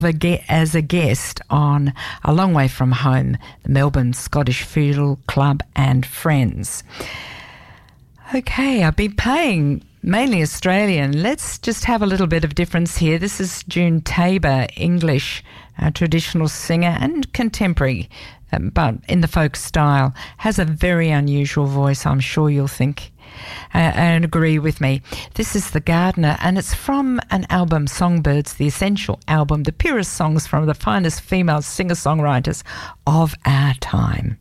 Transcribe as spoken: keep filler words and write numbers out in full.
as a guest on A Long Way From Home, the Melbourne Scottish Fiddle Club and Friends. Okay, I've been playing mainly Australian. Let's just have a little bit of difference here. This is June Tabor, English, a traditional singer and contemporary, um, but in the folk style. Has a very unusual voice, I'm sure you'll think uh, and agree with me. This is The Gardener, and it's from an album, Songbirds, the Essential Album, the purest songs from the finest female singer-songwriters of our time.